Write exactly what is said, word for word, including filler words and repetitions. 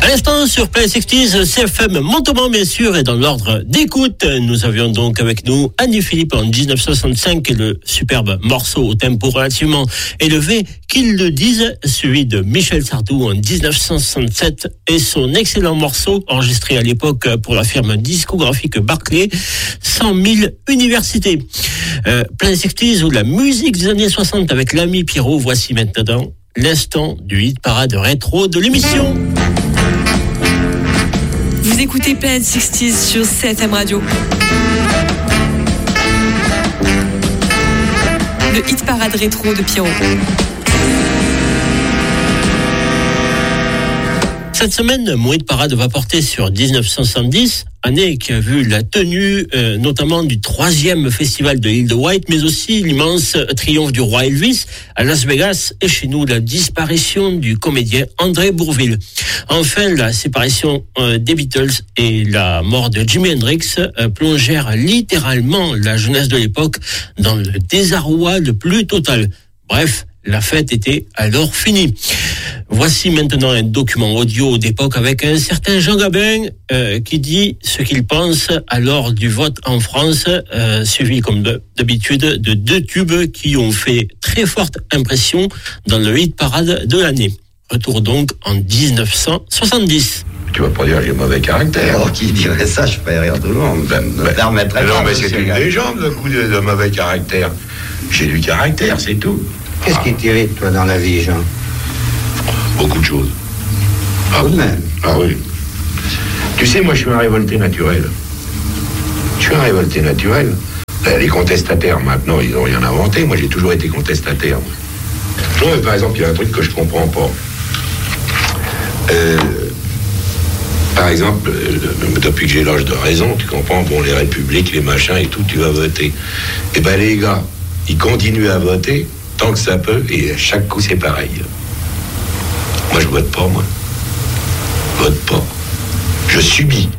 l'instant sur Play soixante, C F M Montauban bien sûr, et dans l'ordre d'écoute, nous avions donc avec nous Annie Philippe en dix-neuf cent soixante-cinq et le superbe morceau au tempo relativement élevé, Qu'ils le disent, suivi de Michel Sardou en dix-neuf cent soixante-sept et son excellent morceau enregistré à l'époque pour la firme discographique Barclay, cent mille universités. Euh, Play soixante ou la musique des années soixante avec l'ami Pierrot, voici maintenant l'instant du hit parade rétro de l'émission. Vous écoutez Play soixante sur C F M Radio. Le hit parade rétro de Pierrot. Cette semaine, mon hit parade va porter sur dix-neuf cent soixante-dix, année qui a vu la tenue euh, notamment du troisième festival de l'île de White, mais aussi l'immense triomphe du roi Elvis à Las Vegas, et chez nous la disparition du comédien André Bourvil. Enfin, la séparation euh, des Beatles et la mort de Jimi Hendrix euh, plongèrent littéralement la jeunesse de l'époque dans le désarroi le plus total. Bref, la fête était alors finie. Voici maintenant un document audio d'époque avec un certain Jean Gabin euh, qui dit ce qu'il pense à l'heure du vote en France, euh, suivi comme d'habitude de deux tubes qui ont fait très forte impression dans le hit parade de l'année. Retour donc en dix-neuf cent soixante-dix. Tu vas pas dire que j'ai mauvais caractère. Alors, qui dirait ça, je ferais rire tout le monde. Ben, ben, ben, ben, non, mais c'est une légende, le coup de, de mauvais caractère. J'ai du caractère, c'est tout. Qu'est-ce ah. qui t'irrite, toi, dans la vie, Jean? Beaucoup de choses. Ah, tout de même. Ah oui. Tu sais, moi, je suis un révolté naturel. Je suis un révolté naturel. Les contestataires, maintenant, ils n'ont rien inventé. Moi, j'ai toujours été contestataire. Non, mais par exemple, il y a un truc que je comprends pas. Euh, par exemple, euh, depuis que j'ai l'âge de raison, tu comprends, bon, les républiques, les machins et tout, tu vas voter. Eh ben, les gars, ils continuent à voter tant que ça peut, et à chaque coup, c'est pareil. Moi, je vote pas, moi. Je vote pas. Je subis.